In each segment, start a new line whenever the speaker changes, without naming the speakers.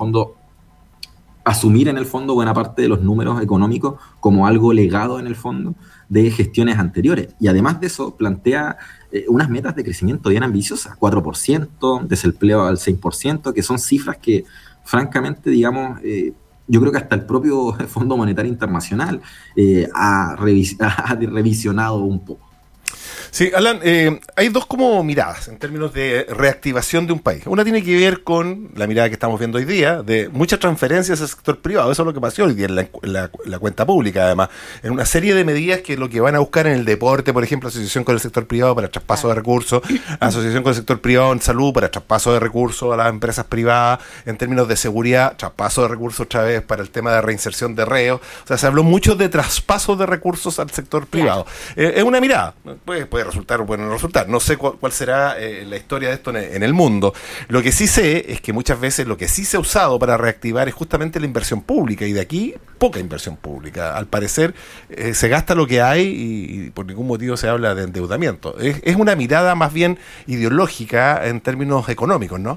fondo asumir en el fondo buena parte de los números económicos como algo legado en el fondo de gestiones anteriores. Y además de eso plantea unas metas de crecimiento bien ambiciosas, 4%, desempleo al 6%, que son cifras que francamente, digamos, yo creo que hasta el propio Fondo Monetario Internacional ha revisionado un poco.
Sí, Alan, hay dos como miradas en términos de reactivación de un país. Una tiene que ver con la mirada que estamos viendo hoy día, de muchas transferencias al sector privado. Eso es lo que pasó hoy día en la cuenta pública, además. En una serie de medidas que lo que van a buscar en el deporte, por ejemplo, asociación con el sector privado para traspaso de recursos, asociación con el sector privado en salud para traspaso de recursos a las empresas privadas, en términos de seguridad, traspaso de recursos otra vez para el tema de reinserción de reos. O sea, se habló mucho de traspaso de recursos al sector privado. Es una mirada, puede resultar o puede no resultar. No sé cuál será la historia de esto en el mundo. Lo que sí sé es que muchas veces lo que sí se ha usado para reactivar es justamente la inversión pública, y de aquí poca inversión pública. Al parecer se gasta lo que hay y por ningún motivo se habla de endeudamiento. Es una mirada más bien ideológica en términos económicos, ¿no?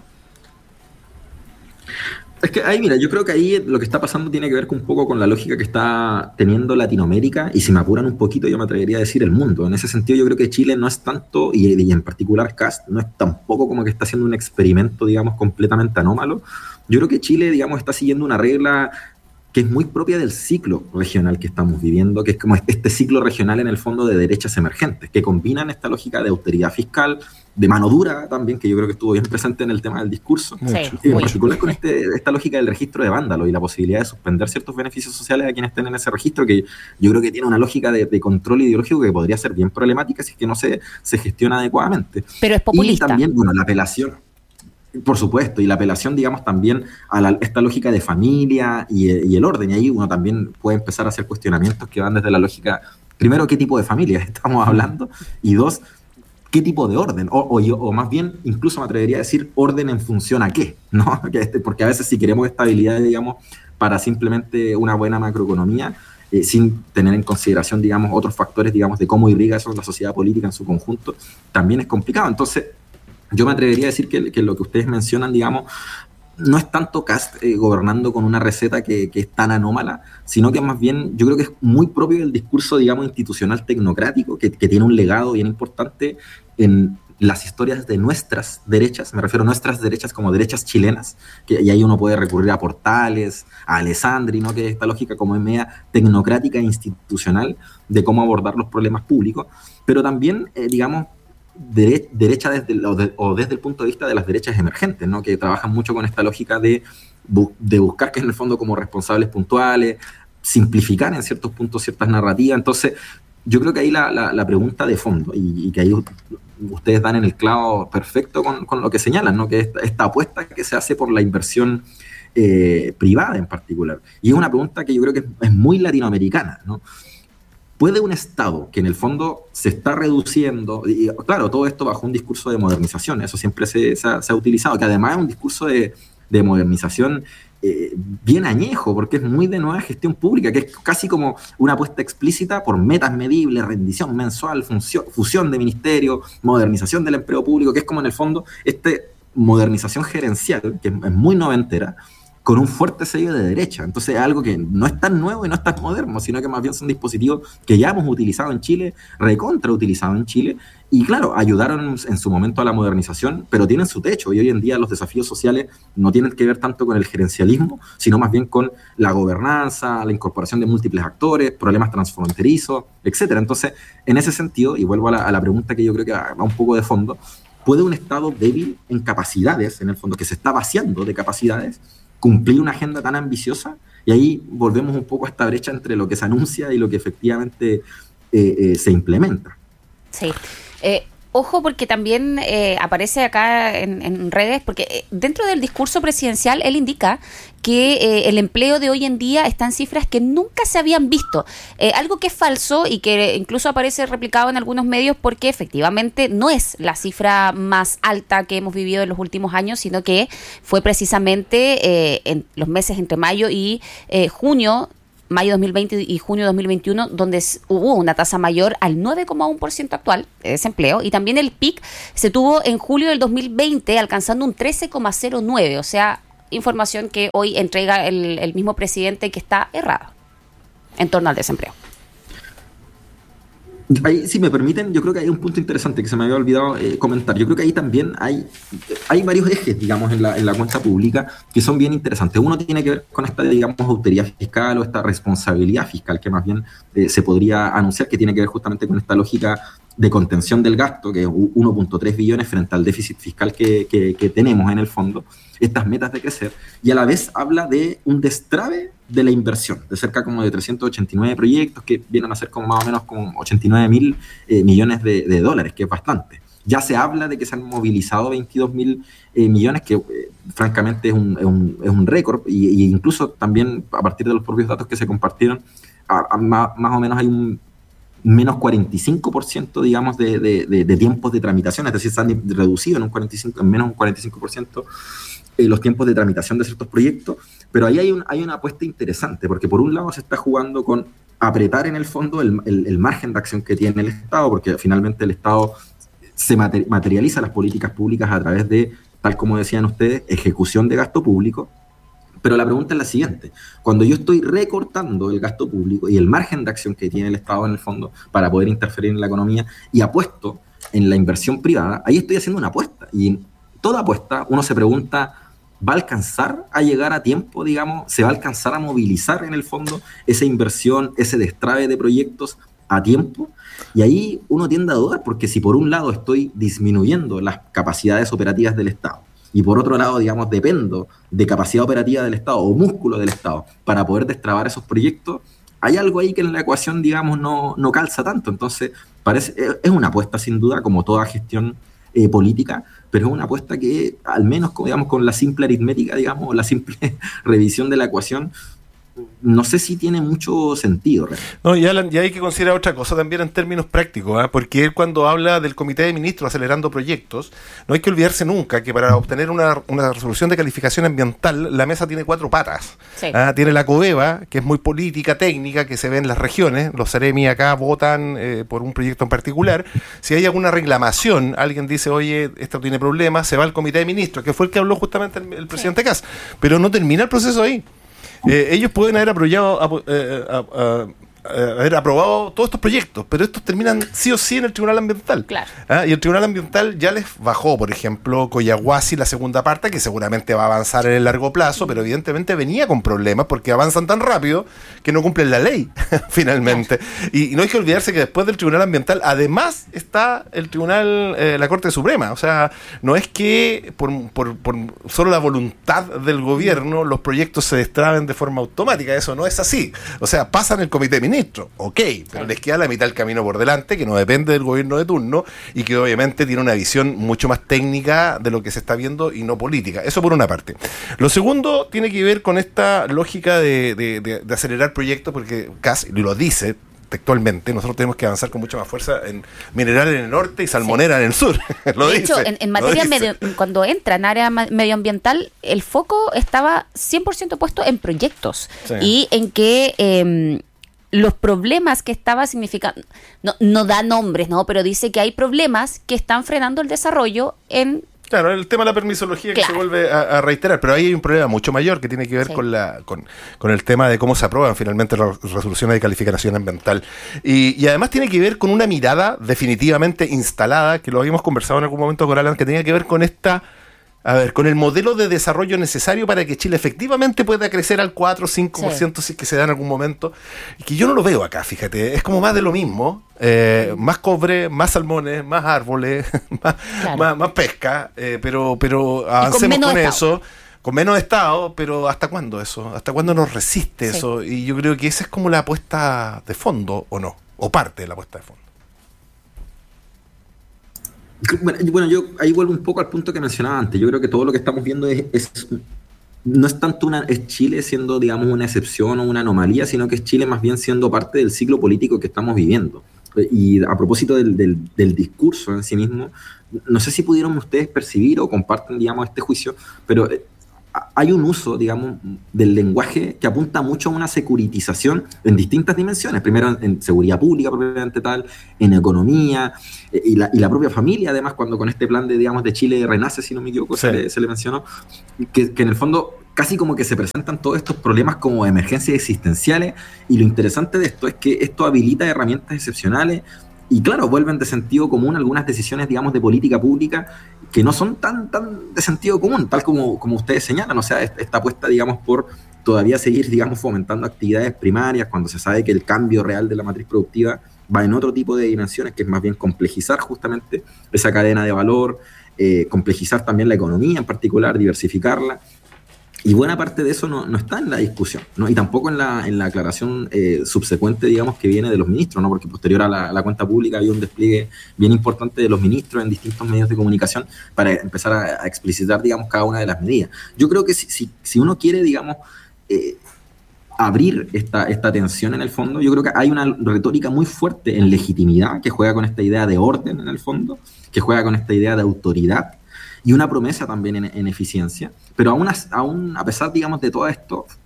Es que ahí, mira, yo creo que ahí lo que está pasando tiene que ver un poco con la lógica que está teniendo Latinoamérica, y si me apuran un poquito yo me atrevería a decir el mundo. En ese sentido yo creo que Chile no es tanto, y en particular CAST, no es tampoco como que está haciendo un experimento, digamos, completamente anómalo. Yo creo que Chile, digamos, está siguiendo una regla que es muy propia del ciclo regional que estamos viviendo, que es como este ciclo regional en el fondo de derechas emergentes, que combinan esta lógica de austeridad fiscal, de mano dura también, que yo creo que estuvo bien presente en el tema del discurso, y en particular con esta lógica del registro de vándalos y la posibilidad de suspender ciertos beneficios sociales a quienes estén en ese registro, que yo creo que tiene una lógica de control ideológico que podría ser bien problemática si es que no se gestiona adecuadamente.
Pero es populista.
Y también, bueno, la apelación, por supuesto, y la apelación, digamos, también a esta lógica de familia y el orden. Y ahí uno también puede empezar a hacer cuestionamientos que van desde la lógica, primero, ¿qué tipo de familia estamos hablando? Y dos, ¿qué tipo de orden? O más bien, incluso me atrevería a decir, orden en función a qué, ¿no? Porque a veces si queremos estabilidad, digamos, para simplemente una buena macroeconomía, sin tener en consideración, digamos, otros factores, digamos, de cómo irriga eso la sociedad política en su conjunto, también es complicado. Entonces, yo me atrevería a decir que lo que ustedes mencionan, digamos, no es tanto Kast gobernando con una receta que es tan anómala, sino que más bien yo creo que es muy propio del discurso, digamos, institucional tecnocrático, que tiene un legado bien importante en las historias de nuestras derechas. Me refiero a nuestras derechas como derechas chilenas, y ahí uno puede recurrir a Portales, a Alessandri, ¿no? Que es esta lógica como media tecnocrática e institucional de cómo abordar los problemas públicos, pero también, digamos, derecha desde el punto de vista de las derechas emergentes, ¿no? Que trabajan mucho con esta lógica de buscar, que en el fondo, como responsables puntuales, simplificar en ciertos puntos ciertas narrativas. Entonces, yo creo que ahí la pregunta de fondo, y que ahí ustedes dan en el clavo perfecto con lo que señalan, ¿no? Que esta apuesta que se hace por la inversión privada en particular. Y es una pregunta que yo creo que es muy latinoamericana, ¿no? ¿Puede un Estado que en el fondo se está reduciendo, y claro, todo esto bajo un discurso de modernización, eso siempre se ha utilizado, que además es un discurso de modernización bien añejo, porque es muy de nueva gestión pública, que es casi como una apuesta explícita por metas medibles, rendición mensual, fusión de ministerios, modernización del empleo público, que es como en el fondo modernización gerencial, que es muy noventera, con un fuerte sello de derecha. Entonces es algo que no es tan nuevo y no es tan moderno, sino que más bien son dispositivos que ya hemos utilizado en Chile, recontra utilizado en Chile, y claro, ayudaron en su momento a la modernización, pero tienen su techo, y hoy en día los desafíos sociales no tienen que ver tanto con el gerencialismo, sino más bien con la gobernanza, la incorporación de múltiples actores, problemas transfronterizos, etcétera. Entonces, en ese sentido, y vuelvo a la pregunta que yo creo que va un poco de fondo, ¿puede un Estado débil en capacidades, en el fondo, que se está vaciando de capacidades, cumplir una agenda tan ambiciosa? Y ahí volvemos un poco a esta brecha entre lo que se anuncia y lo que efectivamente se implementa.
Sí. Ojo, porque también aparece acá en redes, porque dentro del discurso presidencial él indica que el empleo de hoy en día está en cifras que nunca se habían visto. Algo que es falso y que incluso aparece replicado en algunos medios, porque efectivamente no es la cifra más alta que hemos vivido en los últimos años, sino que fue precisamente en los meses entre mayo y mayo 2020 y junio 2021, donde hubo una tasa mayor al 9,1% actual de desempleo, y también el pic se tuvo en julio del 2020, alcanzando un 13,09%, o sea, información que hoy entrega el mismo presidente, que está errada en torno al desempleo.
Ahí, si me permiten, yo creo que hay un punto interesante que se me había olvidado comentar. Yo creo que ahí también hay varios ejes, digamos, en la cuenta pública que son bien interesantes. Uno tiene que ver con esta, digamos, austeridad fiscal o esta responsabilidad fiscal que más bien se podría anunciar, que tiene que ver justamente con esta lógica de contención del gasto, que es 1.3 billones frente al déficit fiscal que tenemos en el fondo, estas metas de crecer, y a la vez habla de un destrave de la inversión, de cerca como de 389 proyectos que vienen a ser como más o menos como 89.000 millones de dólares, que es bastante. Ya se habla de que se han movilizado 22.000 millones, que francamente es un récord, y incluso también a partir de los propios datos que se compartieron, más o menos hay un menos 45%, digamos, de tiempos de tramitación, es decir, se han reducido en menos un 45% los tiempos de tramitación de ciertos proyectos, pero ahí hay una apuesta interesante, porque por un lado se está jugando con apretar en el fondo el margen de acción que tiene el Estado, porque finalmente el Estado se materializa las políticas públicas a través de, tal como decían ustedes, ejecución de gasto público. Pero la pregunta es la siguiente: cuando yo estoy recortando el gasto público y el margen de acción que tiene el Estado en el fondo para poder interferir en la economía y apuesto en la inversión privada, ahí estoy haciendo una apuesta. Y en toda apuesta uno se pregunta, ¿va a alcanzar a llegar a tiempo, digamos? ¿Se va a alcanzar a movilizar en el fondo esa inversión, ese destrave de proyectos a tiempo? Y ahí uno tiende a dudar, porque si por un lado estoy disminuyendo las capacidades operativas del Estado, y por otro lado, digamos, dependo de capacidad operativa del Estado o músculo del Estado para poder destrabar esos proyectos, hay algo ahí que en la ecuación, digamos, no calza tanto. Entonces, es una apuesta sin duda, como toda gestión política, pero es una apuesta que, al menos, digamos, con la simple aritmética, digamos, o la simple revisión de la ecuación, no sé si tiene mucho sentido.
No, y Alan, ya hay que considerar otra cosa también en términos prácticos, porque él, cuando habla del Comité de Ministros acelerando proyectos, no hay que olvidarse nunca que para obtener una resolución de calificación ambiental, la mesa tiene 4 patas. Sí. Tiene la COEVA, que es muy política, técnica, que se ve en las regiones. Los Ceremi acá votan por un proyecto en particular. Si hay alguna reclamación, alguien dice, oye, esto tiene problemas, se va al Comité de Ministros, que fue el que habló justamente el presidente Kast. Pero no termina el proceso ahí. Ellos pueden haber haber aprobado todos estos proyectos, pero estos terminan sí o sí en el Tribunal Ambiental.
Claro.
Y el Tribunal Ambiental ya les bajó, por ejemplo, Coyahuasi, la segunda parte, que seguramente va a avanzar en el largo plazo, pero evidentemente venía con problemas porque avanzan tan rápido que no cumplen la ley, finalmente. Claro. Y no hay que olvidarse que después del Tribunal Ambiental, además está el Tribunal, la Corte Suprema. O sea, no es que por solo la voluntad del gobierno los proyectos se destraben de forma automática. Eso no es así. O sea, pasan el Comité de Ministro, ok, pero les queda la mitad del camino por delante, que no depende del gobierno de turno y que obviamente tiene una visión mucho más técnica de lo que se está viendo y no política. Eso por una parte. Lo segundo tiene que ver con esta lógica de acelerar proyectos, porque Kast lo dice textualmente, nosotros tenemos que avanzar con mucha más fuerza en mineral en el norte y salmonera en el sur.
De hecho, en materia cuando entra en área medioambiental, el foco estaba 100% puesto en proyectos y en que los problemas que estaba significando, no da nombres, ¿no? Pero dice que hay problemas que están frenando el desarrollo en...
Claro, el tema de la permisología, claro, que se vuelve a reiterar, pero ahí hay un problema mucho mayor que tiene que ver con el tema de cómo se aprueban finalmente las resoluciones de calificación ambiental. Y además tiene que ver con una mirada definitivamente instalada, que lo habíamos conversado en algún momento con Alan, que tenía que ver con con el modelo de desarrollo necesario para que Chile efectivamente pueda crecer al 4 o 5%, si es que se da en algún momento. Y que yo no lo veo acá, fíjate. Es como más de lo mismo. Más cobre, más salmones, más árboles, más pesca. Pero avancemos con eso. Con menos Estado, pero ¿hasta cuándo eso? ¿Hasta cuándo nos resiste eso? Y yo creo que esa es como la apuesta de fondo, ¿o no? O parte de la apuesta de fondo.
Bueno, yo ahí vuelvo un poco al punto que mencionaba antes. Yo creo que todo lo que estamos viendo no es tanto es Chile siendo, digamos, una excepción o una anomalía, sino que es Chile más bien siendo parte del ciclo político que estamos viviendo. Y a propósito del discurso en sí mismo, no sé si pudieron ustedes percibir o comparten, digamos, este juicio, pero hay un uso, digamos, del lenguaje que apunta mucho a una securitización en distintas dimensiones. Primero en seguridad pública, propiamente tal, en economía, y la propia familia, además, cuando con este plan de, digamos, de Chile Renace, si no me equivoco, sí, se le mencionó, que en el fondo casi como que se presentan todos estos problemas como emergencias existenciales, y lo interesante de esto es que esto habilita herramientas excepcionales. Y claro, vuelven de sentido común algunas decisiones, digamos, de política pública que no son tan de sentido común, tal como ustedes señalan. O sea, esta apuesta, digamos, por todavía seguir, digamos, fomentando actividades primarias cuando se sabe que el cambio real de la matriz productiva va en otro tipo de dimensiones, que es más bien complejizar justamente esa cadena de valor, complejizar también la economía en particular, diversificarla. Y buena parte de eso no está en la discusión, ¿no? Y tampoco en la aclaración subsecuente, digamos, que viene de los ministros, ¿no? Porque posterior a la cuenta pública hay un despliegue bien importante de los ministros en distintos medios de comunicación para empezar a explicitar, digamos, cada una de las medidas. Yo creo que si uno quiere, digamos, abrir esta tensión en el fondo, yo creo que hay una retórica muy fuerte en legitimidad que juega con esta idea de orden en el fondo, que juega con esta idea de autoridad, y una promesa también en eficiencia, pero aún a pesar, digamos, de todo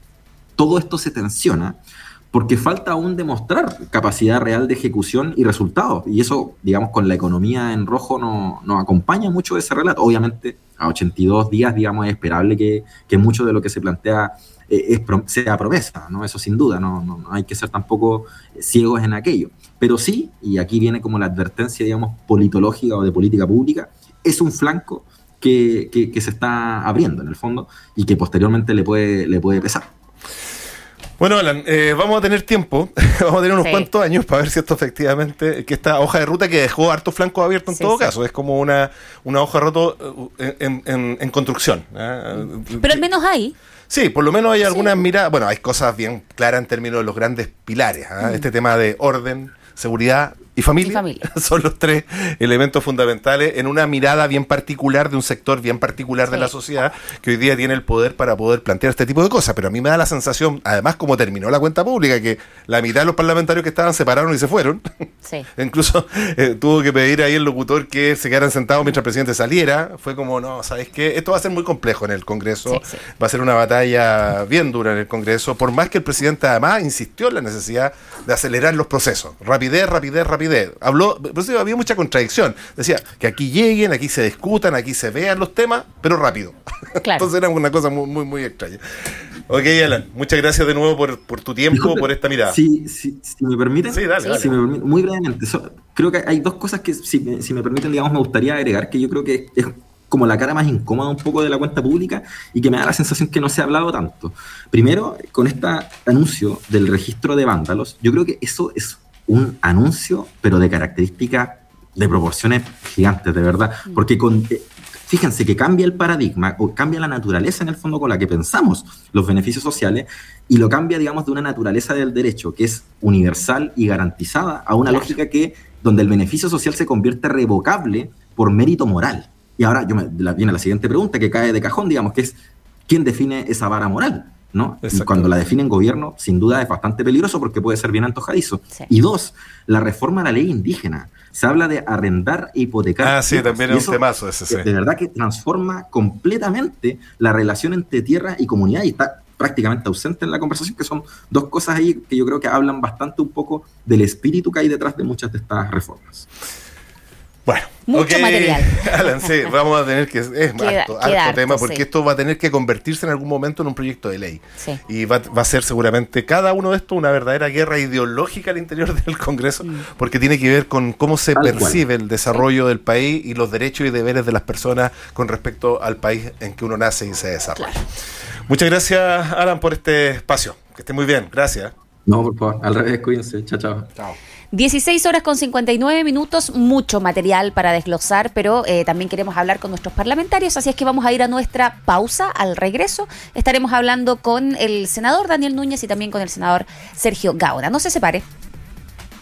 esto se tensiona, porque falta aún demostrar capacidad real de ejecución y resultados, y eso, digamos, con la economía en rojo no acompaña mucho ese relato. Obviamente, a 82 días, digamos, es esperable que mucho de lo que se plantea sea promesa, ¿no? Eso sin duda, no hay que ser tampoco ciegos en aquello, pero sí, y aquí viene como la advertencia, digamos, politológica o de política pública, es un flanco que se está abriendo en el fondo y que posteriormente le puede pesar.
Bueno, Alan, vamos a tener tiempo, vamos a tener unos cuantos años para ver si esto efectivamente, que esta hoja de ruta que dejó hartos flancos abiertos en todo caso, es como una hoja de ruta en construcción.
Pero al menos hay.
Sí, por lo menos hay algunas miradas, bueno, hay cosas bien claras en términos de los grandes pilares, este tema de orden, seguridad y familia son los tres elementos fundamentales en una mirada bien particular de un sector bien particular de la sociedad que hoy día tiene el poder para poder plantear este tipo de cosas. Pero a mí me da la sensación, además como terminó la cuenta pública, que la mitad de los parlamentarios que estaban se pararon y se fueron. Sí. Incluso tuvo que pedir ahí el locutor que se quedaran sentados mientras el presidente saliera. Fue como, no, ¿sabes qué? Esto va a ser muy complejo en el Congreso. Sí. Va a ser una batalla bien dura en el Congreso, por más que el presidente además insistió en la necesidad de acelerar los procesos. Rapidez. Habló, por eso había mucha contradicción. Decía que aquí lleguen, aquí se discutan, aquí se vean los temas, pero rápido. Claro. Entonces era una cosa muy, muy extraña. Ok, Alan, muchas gracias de nuevo por tu tiempo, disculpe, por esta mirada.
Si me permiten,
dale.
Si me permiten, muy brevemente. Creo que hay dos cosas que, si me permiten, digamos, me gustaría agregar, que yo creo que es como la cara más incómoda un poco de la cuenta pública y que me da la sensación que no se ha hablado tanto. Primero, con este anuncio del registro de vándalos, yo creo que eso es un anuncio, pero de características, de proporciones gigantes, de verdad, porque fíjense que cambia el paradigma, o cambia la naturaleza en el fondo con la que pensamos los beneficios sociales, y lo cambia, digamos, de una naturaleza del derecho, que es universal y garantizada, a una lógica donde el beneficio social se convierte revocable por mérito moral. Y ahora viene la siguiente pregunta que cae de cajón, digamos, que es, ¿quién define esa vara moral? ¿No? Y cuando la define en gobierno, sin duda es bastante peligroso porque puede ser bien antojadizo. Sí. Y dos, la reforma a la ley indígena. Se habla de arrendar e hipotecar.
Sí, también es un temazo ese, sí.
De verdad que transforma completamente la relación entre tierra y comunidad y está prácticamente ausente en la conversación, que son dos cosas ahí que yo creo que hablan bastante un poco del espíritu que hay detrás de muchas de estas reformas.
Bueno,
mucho material.
Alan, sí, vamos a tener que... Es harto tema, porque esto va a tener que convertirse en algún momento en un proyecto de ley. Sí. Y va a ser seguramente cada uno de estos una verdadera guerra ideológica al interior del Congreso, porque tiene que ver con cómo se percibe el desarrollo del país y los derechos y deberes de las personas con respecto al país en que uno nace y se desarrolla. Claro. Muchas gracias, Alan, por este espacio. Que esté muy bien. Gracias.
No, por favor. Al revés, cuídense. Chao.
16 horas con 59 minutos, mucho material para desglosar, pero también queremos hablar con nuestros parlamentarios, así es que vamos a ir a nuestra pausa. Al regreso estaremos hablando con el senador Daniel Núñez y también con el senador Sergio Gauna. No se separe.